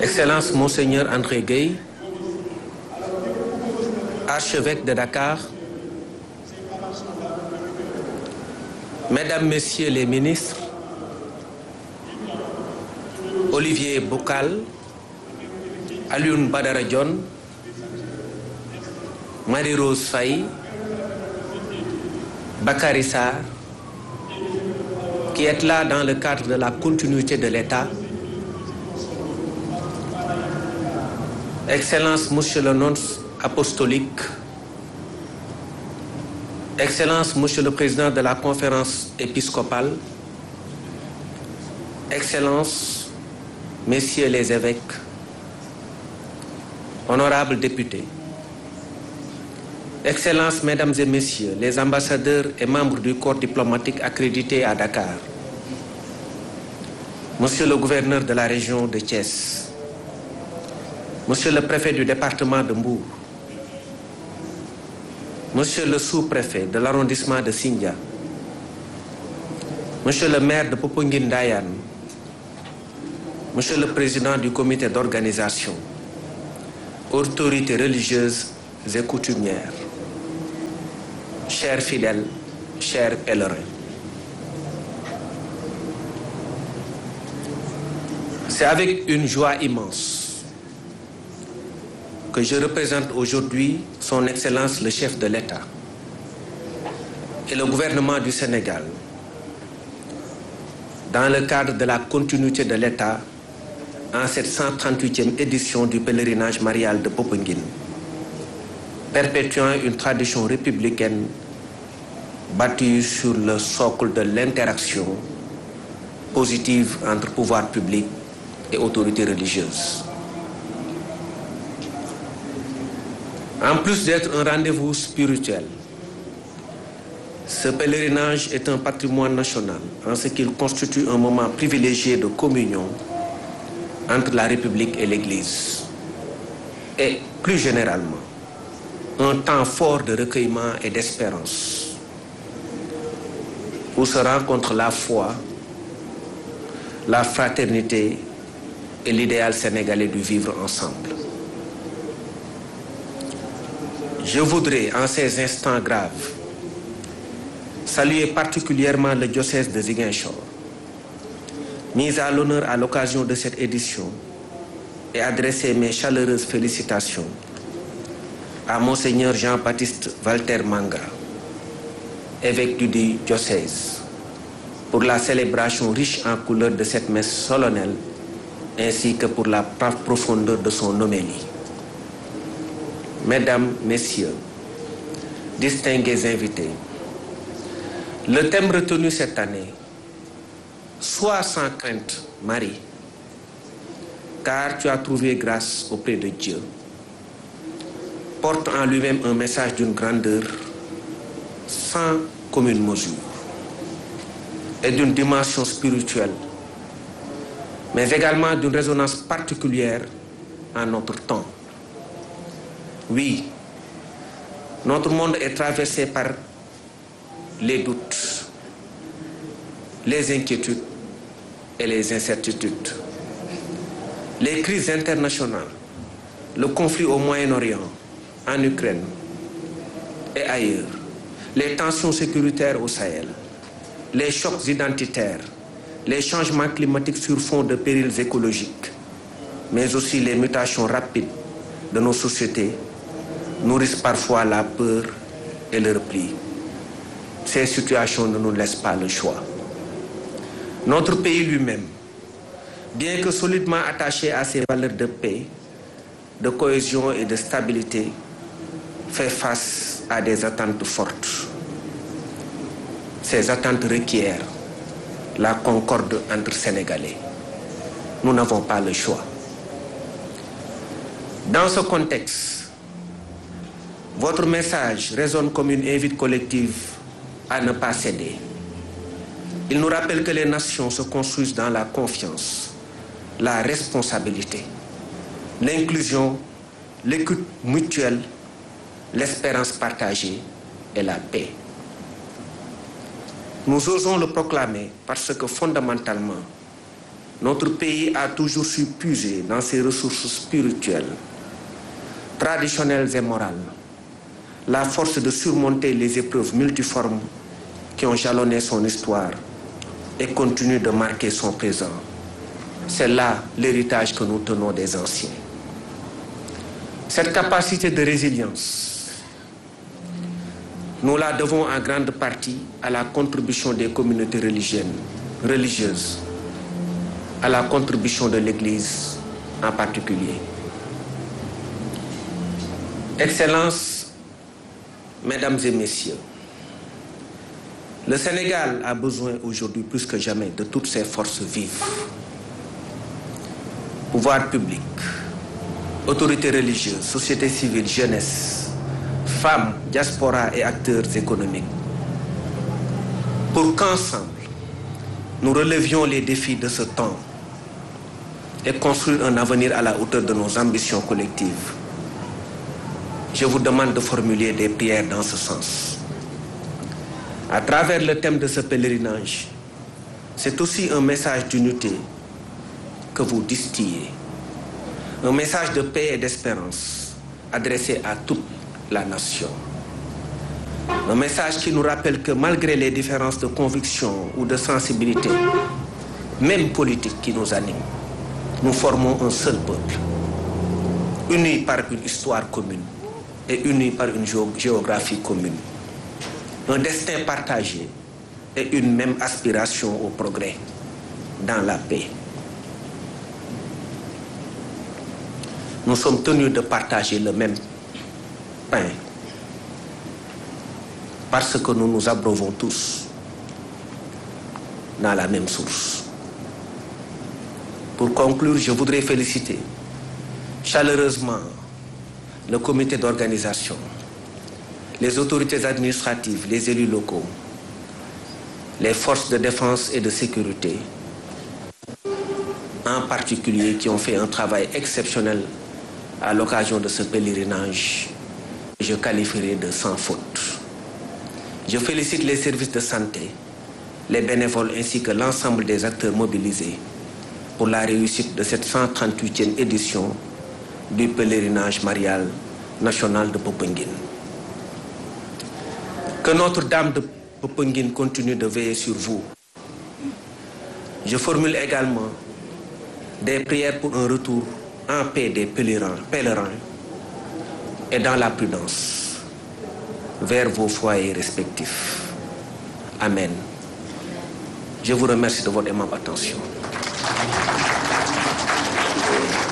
Excellence Monseigneur André Gueye, archevêque de Dakar, Mesdames, Messieurs les ministres, Olivier Bokal, Alioune Badara Dione, Marie-Rose Faye, Bakary Sarr, qui êtes là dans le cadre de la continuité de l'État, Excellence Monsieur le Nonce apostolique, Excellence Monsieur le Président de la Conférence épiscopale, Excellence Messieurs les évêques, honorables députés, Excellences, Mesdames et Messieurs, les ambassadeurs et membres du corps diplomatique accrédité à Dakar, Monsieur le gouverneur de la région de Thiès, Monsieur le préfet du département de Mbour, Monsieur le sous-préfet de l'arrondissement de Sindia, Monsieur le maire de Popenguine-Ndayane, Monsieur le président du comité d'organisation, autorités religieuses et coutumières, chers fidèles, chers pèlerins. C'est avec une joie immense que je représente aujourd'hui son Excellence le chef de l'État et le gouvernement du Sénégal dans le cadre de la continuité de l'État en cette 138e édition du pèlerinage marial de Popenguine, perpétuant une tradition républicaine bâtie sur le socle de l'interaction positive entre pouvoir public et autorités religieuses. En plus d'être un rendez-vous spirituel, ce pèlerinage est un patrimoine national en ce qu'il constitue un moment privilégié de communion entre la République et l'Église. Et plus généralement, un temps fort de recueillement et d'espérance où se rencontrent la foi, la fraternité et l'idéal sénégalais du vivre ensemble. Je voudrais, en ces instants graves, saluer particulièrement le diocèse de Ziguinchor, mis à l'honneur à l'occasion de cette édition, et adresser mes chaleureuses félicitations à Monseigneur Jean-Baptiste Walter Manga, évêque du diocèse, pour la célébration riche en couleurs de cette messe solennelle, ainsi que pour la profondeur de son homélie. Mesdames, Messieurs, distingués invités, le thème retenu cette année, sois sans crainte, Marie, car tu as trouvé grâce auprès de Dieu, porte en lui-même un message d'une grandeur sans commune mesure et d'une dimension spirituelle, mais également d'une résonance particulière en notre temps. Oui, notre monde est traversé par les doutes, les inquiétudes et les incertitudes. Les crises internationales, le conflit au Moyen-Orient, en Ukraine et ailleurs, les tensions sécuritaires au Sahel, les chocs identitaires, les changements climatiques sur fond de périls écologiques, mais aussi les mutations rapides de nos sociétés, nourrissent parfois la peur et le repli. Ces situations ne nous laissent pas le choix. Notre pays lui-même, bien que solidement attaché à ses valeurs de paix, de cohésion et de stabilité, fait face à des attentes fortes. Ces attentes requièrent la concorde entre Sénégalais. Nous n'avons pas le choix. Dans ce contexte, votre message résonne comme une invite collective à ne pas céder. Il nous rappelle que les nations se construisent dans la confiance, la responsabilité, l'inclusion, l'écoute mutuelle, l'espérance partagée et la paix. Nous osons le proclamer parce que fondamentalement, notre pays a toujours su puiser dans ses ressources spirituelles, traditionnelles et morales, la force de surmonter les épreuves multiformes qui ont jalonné son histoire et continuent de marquer son présent. C'est là l'héritage que nous tenons des anciens. Cette capacité de résilience, nous la devons en grande partie à la contribution des communautés religieuses, à la contribution de l'Église en particulier. Excellences, Mesdames et Messieurs, le Sénégal a besoin aujourd'hui plus que jamais de toutes ses forces vives. Pouvoir public, autorités religieuses, société civile, jeunesse, femmes, diaspora et acteurs économiques, pour qu'ensemble, nous relevions les défis de ce temps et construire un avenir à la hauteur de nos ambitions collectives. Je vous demande de formuler des prières dans ce sens. À travers le thème de ce pèlerinage, c'est aussi un message d'unité que vous distillez. Un message de paix et d'espérance adressé à toute la nation. Un message qui nous rappelle que malgré les différences de conviction ou de sensibilité, même politique qui nous anime, nous formons un seul peuple, unis par une histoire commune et unis par une géographie commune. Un destin partagé et une même aspiration au progrès dans la paix. Nous sommes tenus de partager le même pain parce que nous nous abreuvons tous dans la même source. Pour conclure, je voudrais féliciter chaleureusement le comité d'organisation, les autorités administratives, les élus locaux, les forces de défense et de sécurité, en particulier qui ont fait un travail exceptionnel à l'occasion de ce pèlerinage, je qualifierai de sans faute. Je félicite les services de santé, les bénévoles ainsi que l'ensemble des acteurs mobilisés pour la réussite de cette 138e édition du pèlerinage marial national de Popenguine. Que Notre-Dame de Popenguine continue de veiller sur vous. Je formule également des prières pour un retour en paix des pèlerins et dans la prudence vers vos foyers respectifs. Amen. Je vous remercie de votre aimable attention.